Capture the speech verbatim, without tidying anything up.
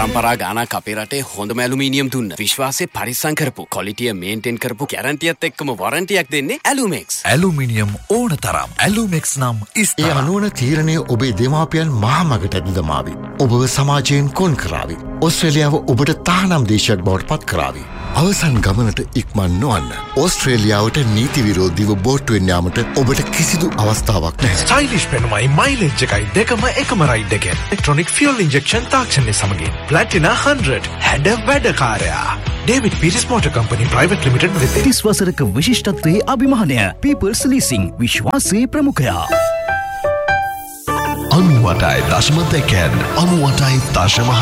පරම්පරා ගානක් අපේ රටේ හොඳම ඇලුමිනියම් දුන්න. විශ්වාසය පරිස්සම් කරපු, ක්වොලිටිය මේන්ටේන් කරපු, ගැරන්ටියත් එක්කම වොරන්ටියක් දෙන්නේ ඇලුමෙක්ස්. ඇලුමිනියම් ඕන තරම්. ඇලුමෙක්ස් නම් ඉස්තර. ඒ අනුවන තීරණය ඔබේ දෙමාපියන් මහමගට ඇදදමාවි. ඔබව සමාජයෙන් කොන් කරાવી. ඕස්ට්‍රේලියාව ඔබට තානම් දේශයක් බවට පත් කරાવી. අවසන් ගමනට ඉක්මන් නොවන්න. ඕස්ට්‍රේලියාවට නීති විරෝධීව බෝට්ටුවෙන් යාමට ඔබට කිසිදු අවස්ථාවක් නැහැ. ස්ටයිලිෂ් පෙනුමයි මයිලේජ් එකයි දෙකම එකම රයිඩ් එකෙන්. ඉලෙක්ට්‍රොනික ෆියුල් ඉන්ජෙක්ෂන් තාක්ෂණය සමගින් ප්ලැටිනා හන්ඩ්‍රඩ් හැඩ වැඩකාරයා. David Peiris motor company private limited වෙත තිස් වසරක විශිෂ්ටත්වයේ අභිමානය පීපල්ස් ලීසිං විශ්වාසයේ ප්‍රමුඛයා. අනුවටයි දශම දෙකෙන් අනුවටයි දශම